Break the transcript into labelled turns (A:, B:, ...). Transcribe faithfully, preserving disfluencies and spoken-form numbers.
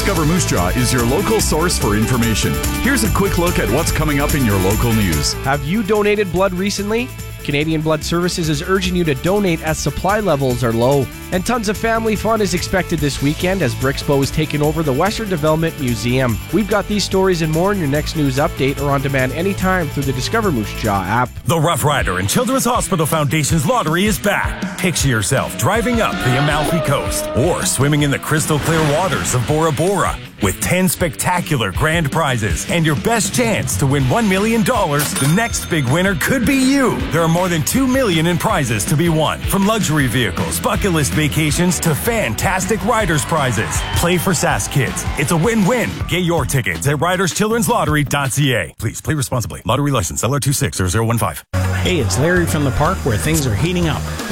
A: Discover Moose Jaw is your local source for information. Here's a quick look at what's coming up in your local news.
B: Have you donated blood recently? Canadian Blood Services is urging you to donate as supply levels are low. And tons of family fun is expected this weekend as Brixpo is taking over the Western Development Museum. We've got these stories and more in your next news update or on demand anytime through the Discover Moose Jaw app.
C: The Rough Rider and Children's Hospital Foundation's lottery is back. Picture yourself driving up the Amalfi Coast or swimming in the crystal clear waters of Bora Bora. With ten spectacular grand prizes and your best chance to win one million dollars, the next big winner could be you. There are more than two million dollars in prizes to be won, from luxury vehicles, bucket list vacations, to fantastic riders prizes. Play for Sask Kids. It's a win-win. Get your tickets at riders children's lottery dot c a. Please play responsibly. Lottery license L R two six zero zero one five.
D: Hey, it's Larry from the park where things are heating up.